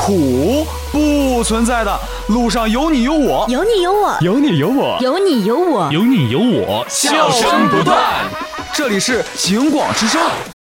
苦不存在的，路上有你有我， 有你有我， 有你有我， 有你有我， 有你有我， 笑声不断。这里是警广之声。